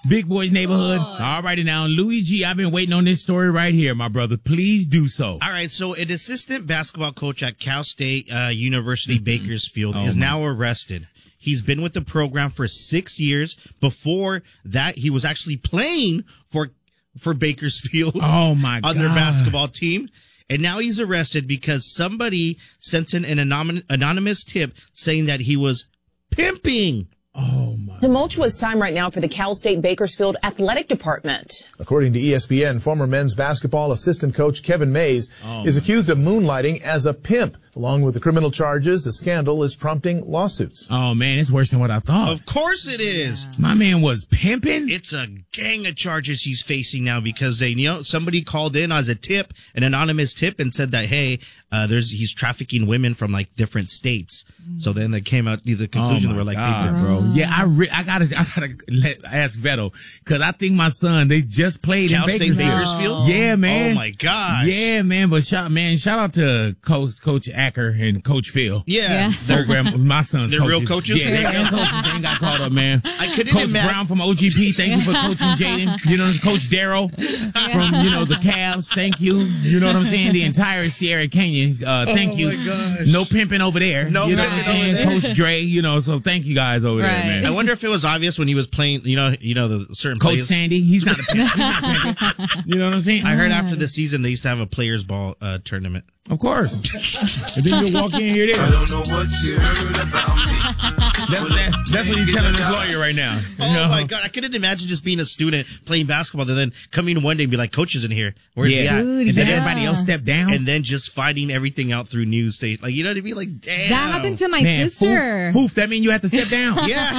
Big Boy's Neighborhood. All righty now, Luigi, I've been waiting on this story right here, my brother. Please do so. All right, so an assistant basketball coach at Cal State University Bakersfield is now arrested. He's been with the program for 6 years. Before that, he was actually playing for Bakersfield. Oh, my God. On their basketball team. And now he's arrested because somebody sent in an anonymous tip saying that he was pimping. Oh, my. Tumultuous time right now for the Cal State Bakersfield athletic department. According to ESPN, former men's basketball assistant coach Kevin Mays is accused of moonlighting as a pimp. Along with the criminal charges, the scandal is prompting lawsuits. Oh, man, it's worse than what I thought. Of course it is. My man was pimping? It's a gang of charges he's facing now because somebody called in as a tip, an anonymous tip, and said that, hey, he's trafficking women from like different states. So then they came out the conclusion they were like, bro. Yeah, I gotta ask Vetto because I think my son, they just played Cal in State Bakersfield. Yeah, man. Oh my gosh. Yeah, man. But shout out to Coach Acker and Coach Phil. Yeah. Program, my son's They're coaches. real coaches? Yeah, they're real coaches. They ain't got caught up, man. I couldn't Coach imagine. Brown from OGP, thank you for coaching Jaden. You know, Coach Darrell from, the Cavs, thank you. You know what I'm saying? The entire Sierra Canyon, thank you. Oh my gosh. No pimping over there. No you know what I'm pimping saying? over there. Coach Dre, so thank you guys over there, man. I wonder if it was obvious when he was playing, the certain Coach players. Sandy, he's not a pimp. He's not pimping. You know what I'm saying? I heard after the season they used to have a players ball tournament. Of course. And then you'll walk in here there. I don't know what you heard about me. That's what he's telling his lawyer right now. Oh my God. I couldn't imagine just being a student playing basketball and then coming one day and be like, coach is in here. Where's he at? And then everybody else step down. And then just fighting everything out through news station. Like, you know what I mean? Like, damn. That happened to my sister. Foof, that means you have to step down. Yeah.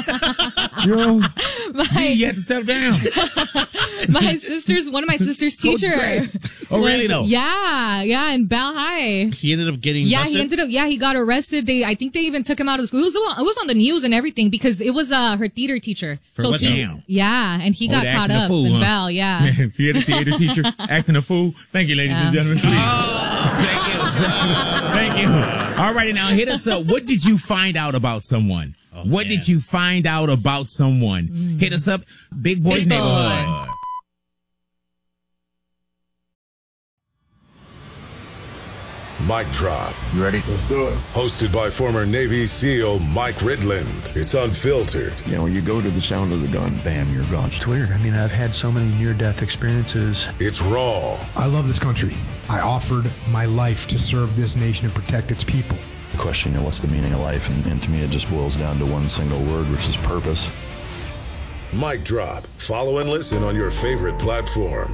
You have to step down. One of my sister's teacher. Oh, really though? Yeah, in Bal High. He ended up getting busted? He got arrested. I think they even took him out of school. It was on the news and everything because it was her theater teacher. Damn. Yeah, and he got caught up in Bal, yeah. Man, he had a theater teacher acting a fool. Thank you, ladies and gentlemen. Please. Thank you. Thank you. All righty, now hit us up. What did you find out about someone? What did you find out about someone? Hit us up. Big Boy's Neighborhood. Mic Drop. You ready? Let's do it. Hosted by former Navy SEAL Mike Ridland. It's unfiltered. When you go to the sound of the gun, bam, you're gone. It's weird. I mean, I've had so many near-death experiences. It's raw. I love this country. I offered my life to serve this nation and protect its people. The question, what's the meaning of life? And to me, it just boils down to one single word, which is purpose. Mic Drop. Follow and listen on your favorite platform.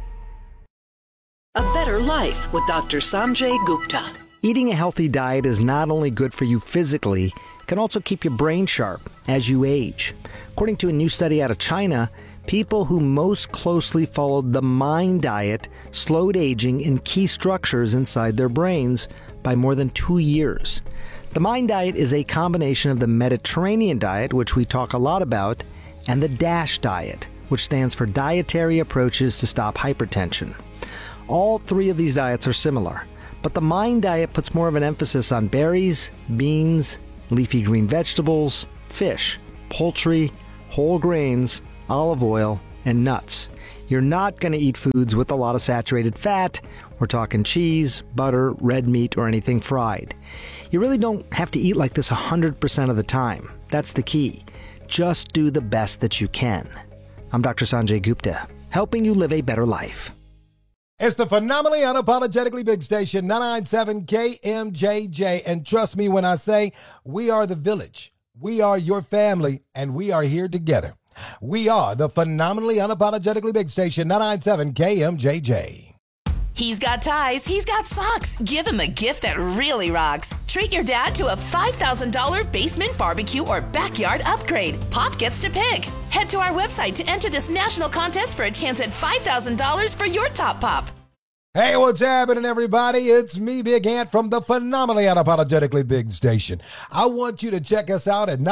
A Better Life with Dr. Sanjay Gupta. Eating a healthy diet is not only good for you physically, it can also keep your brain sharp as you age. According to a new study out of China, people who most closely followed the MIND diet slowed aging in key structures inside their brains by more than 2 years. The MIND diet is a combination of the Mediterranean diet, which we talk a lot about, and the DASH diet, which stands for Dietary Approaches to Stop Hypertension. All three of these diets are similar, but the MIND diet puts more of an emphasis on berries, beans, leafy green vegetables, fish, poultry, whole grains, olive oil, and nuts. You're not going to eat foods with a lot of saturated fat. We're talking cheese, butter, red meat, or anything fried. You really don't have to eat like this 100% of the time. That's the key. Just do the best that you can. I'm Dr. Sanjay Gupta, helping you live a better life. It's the phenomenally unapologetically big station, 997 KMJJ. And trust me when I say we are the village. We are your family, and we are here together. We are the phenomenally unapologetically big station, 997 KMJJ. He's got ties, he's got socks. Give him a gift that really rocks. Treat your dad to a $5,000 basement barbecue or backyard upgrade. Pop gets to pick. Head to our website to enter this national contest for a chance at $5,000 for your top pop. Hey, what's happening, everybody? It's me, Big Ant, from the phenomenally unapologetically big station. I want you to check us out at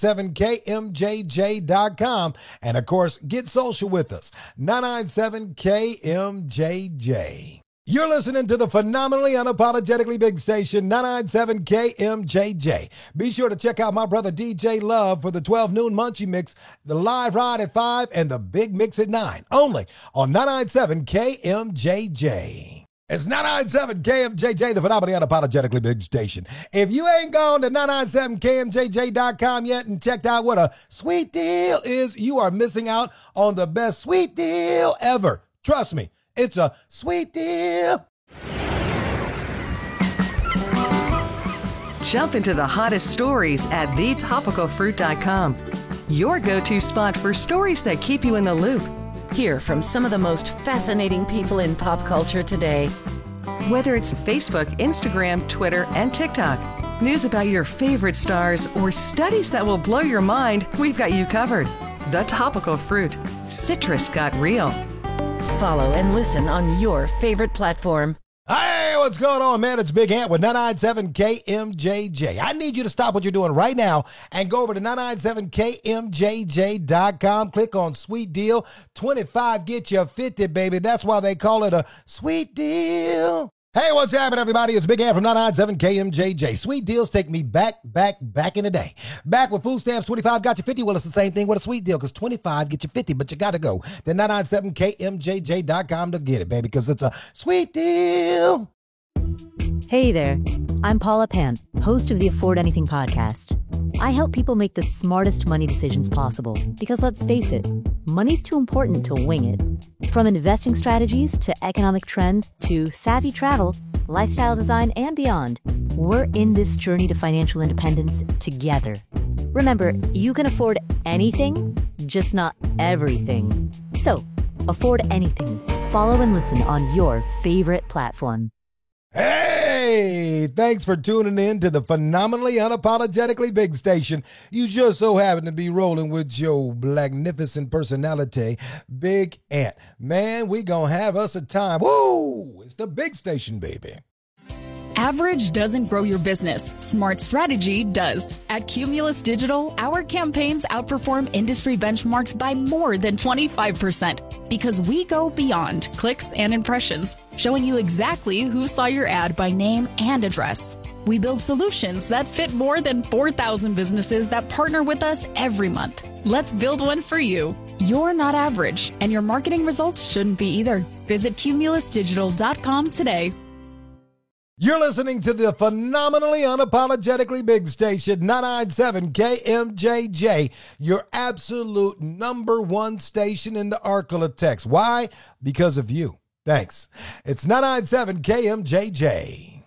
997KMJJ.com. And, of course, get social with us, 997KMJJ. You're listening to the phenomenally unapologetically big station, 997 KMJJ. Be sure to check out my brother DJ Love for the 12 noon Munchie Mix, the live ride at 5, and the big mix at 9. Only on 997 KMJJ. It's 997 KMJJ, the phenomenally unapologetically big station. If you ain't gone to 997KMJJ.com yet and checked out what a sweet deal is, you are missing out on the best sweet deal ever. Trust me. It's a sweet deal. Jump into the hottest stories at thetopicalfruit.com. Your go-to spot for stories that keep you in the loop. Hear from some of the most fascinating people in pop culture today. Whether it's Facebook, Instagram, Twitter, and TikTok, news about your favorite stars, or studies that will blow your mind, we've got you covered. The Topical Fruit. Citrus got real. Follow and listen on your favorite platform. Hey, what's going on, man? It's Big Ant with 997 KMJJ. I need you to stop what you're doing right now and go over to 997KMJJ.com. Click on Sweet Deal. 25 get you 50, baby. That's why they call it a sweet deal. Hey, what's happening, everybody? It's Big Ant from 997 KMJJ. Sweet deals take me back in the day. Back with food stamps, 25 got you 50. Well, it's the same thing with a sweet deal because 25 get you 50, but you got to go to 997KMJJ.com to get it, baby, because it's a sweet deal. Hey there. I'm Paula Pan, host of the Afford Anything podcast. I help people make the smartest money decisions possible because, let's face it, money's too important to wing it. From investing strategies to economic trends to savvy travel, lifestyle design, and beyond, we're in this journey to financial independence together. Remember, you can afford anything, just not everything. So, afford anything. Follow and listen on your favorite platform. Hey, thanks for tuning in to the phenomenally unapologetically big station. You just so happen to be rolling with your magnificent personality, Big Ant. Man, we gonna have us a time. Woo! It's the big station, baby. Average doesn't grow your business. Smart strategy does. At Cumulus Digital, our campaigns outperform industry benchmarks by more than 25% because we go beyond clicks and impressions, showing you exactly who saw your ad by name and address. We build solutions that fit more than 4,000 businesses that partner with us every month. Let's build one for you. You're not average, and your marketing results shouldn't be either. Visit cumulusdigital.com today. You're listening to the phenomenally unapologetically big station, 997 KMJJ, your absolute number one station in the Arklatex. Why? Because of you. Thanks. It's 997 KMJJ.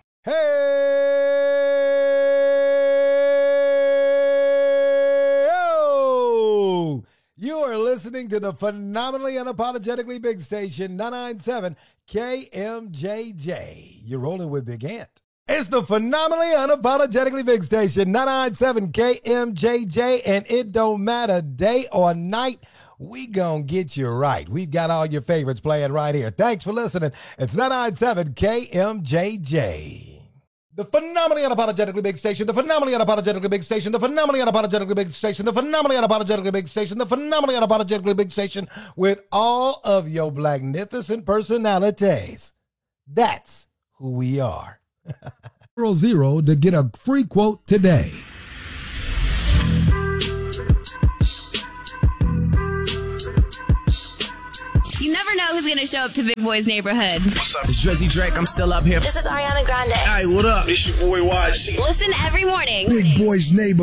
Hey! Oh! You are listening to the phenomenally unapologetically big station, 997 KMJJ. You're rolling with Big Ant. It's the phenomenally unapologetically big station, 997 KMJJ, and it don't matter day or night, we gonna get you right. We've got all your favorites playing right here. Thanks for listening. It's 997 KMJJ. The phenomenally unapologetically big station, the phenomenally unapologetically big station, the phenomenally unapologetically big station, the phenomenally unapologetically big station, the phenomenally unapologetically big station with all of your magnificent personalities. That's who we are. 00 to get a free quote today. You never know who's going to show up to Big Boy's neighborhood. What's up? It's Drizzy Drake. I'm still up here. This is Ariana Grande. Hey, what up? It's your boy YG. Listen every morning. Big Boy's neighborhood.